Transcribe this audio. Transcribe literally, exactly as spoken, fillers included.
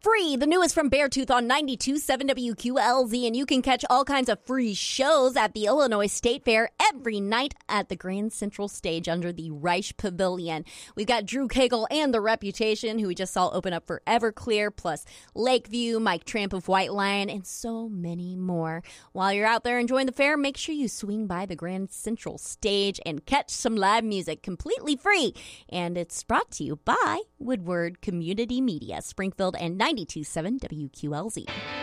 Free, the newest from Beartooth on ninety-two point seven W Q L Z, and you can catch all kinds of free shows at the Illinois State Fair every night at the Grand Central Stage under the Reich Pavilion. We've got Drew Cagle and The Reputation, who we just saw open up for Everclear, plus Lakeview, Mike Tramp of White Lion, and so many more. While you're out there enjoying the fair, make sure you swing by the Grand Central Stage and catch some live music completely free. And it's brought to you by Woodward Community Media, Springfield, and ninety-two point seven W Q L Z.